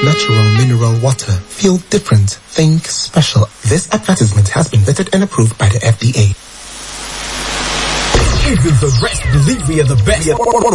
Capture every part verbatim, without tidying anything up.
natural mineral water. Feel different. Think special. This advertisement has been vetted and approved by the F D A. Even the rest believe we are the best.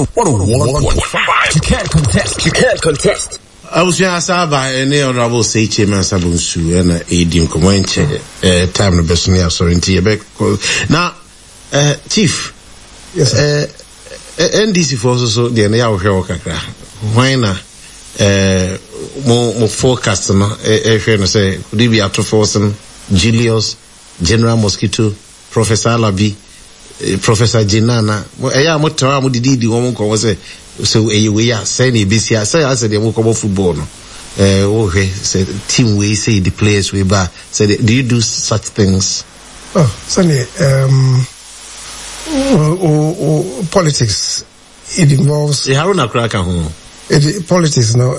You can't contest. You can't contest. I was just about any honorable say chairman Sabunsu and Edim Comanche, uh, time the best near Sorrenti. Now, uh, Chief, yes, sir. Uh, N D C forces so the Naya Kakra. Why not? Uh, more, more forecast, no, if you say, could it be after forcing Julius, General Mosquito, Professor Alabi, uh, Professor Jinana? Well, I am what time did the woman was a so we are saying B C I say I said they won't come football. No, uh, okay, say team we say the players we buy. Say, do you do such things? Oh, Sunday, um, or, or, or politics, it involves. Yeah, Haruna Kraka home. It, politics, no,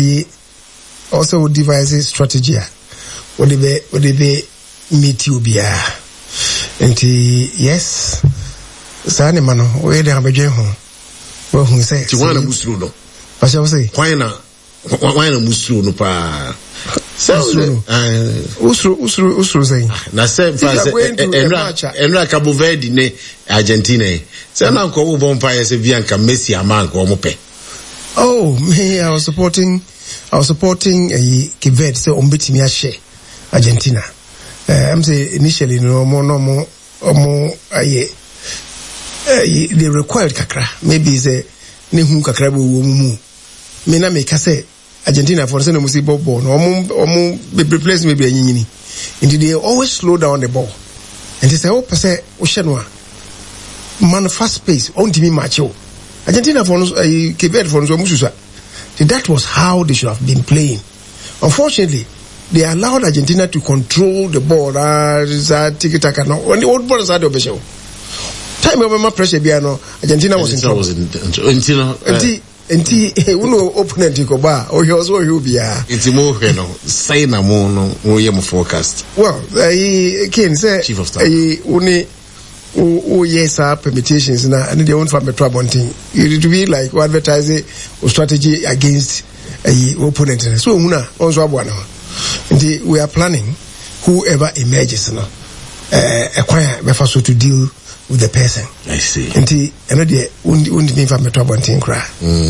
uh, also devise a strategy. What they be, what they be meet you be, and yes, Sani mano, where they have a home. Well, who say? You want to musru no? What shall I say? Why not? Why not musru no pa? Usru, usru, usru, usru say. Na say, Enra, Enra Cabo Verde ne Argentina. Say na ko ubon pa yese Bianca Messi aman ko mo pe. Oh, me, I was supporting, I was supporting a Kivet, so umbiti mi ashe Argentina. I'm say initially no more, no more, more, aye. Uh, they required kakra. Maybe say nehu kakra bo mu. Me na me ka say Argentina for say no musi ball ball. No omo omo be replace maybe anyini. And they always slow down the ball. And they say oh say o shenwa. Man fast pace on timi match o. Argentina for uh, Quebec for no mususa. That was how they should have been playing. Unfortunately, they allowed Argentina to control the ball. Ah, uh, tiki taka no. When the old ball is out of the show. Time of my pressure piano, Argentina was in trouble. Until until until uno opponent ikoba or he also he be ah. It's more you know say na mo no we am forecast. Well, I can say Chief of Staff. I only oh yes our permutations na and they won't find me trouble thing. It will be like advertising or strategy against a opponent. So una also abwana. And we are planning whoever emerges now uh, acquire befa so to deal with the person. I see. Nti eno de undi me fa meto abonten kra.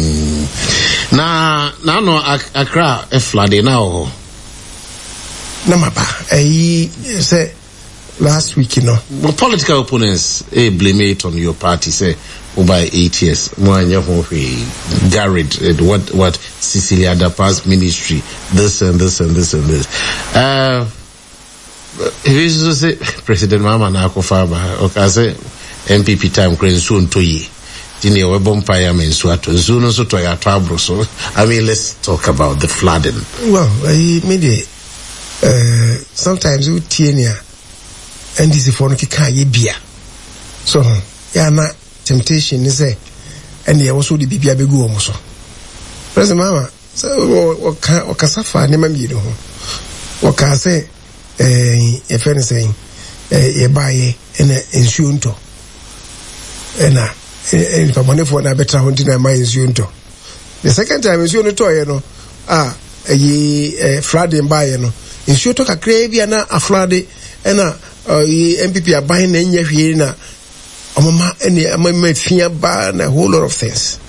Mm. Na na no Accra e flood na ho. Na maba. Eh say last week you know. Well, political opponents eh blame it on your party say over eight years. Mo anya ho hwe Garrett what what Cecilia Dapa's ministry this and this and this and this. Uh he used to say President Mama na akofa ba okay say M P P time krensu ntoyi dine we bompire mensu ato nsu no so to ya to abro so I mean let's talk about the flooding. Well I made it uh sometimes we tienia and this for no kika ye bia so ya na temptation is say and there also the bibia begu omo so President Mama so o ka safa ne mami no o ka say eh if anything eh buy in insurance ena eh pamone for na better hunting na my insurance the second time insurance to you know ah eh flooding buy no insurance ka cravia na aflade ena M P P are buying na nya hwe na omama ene amama fia ba na whole lot of things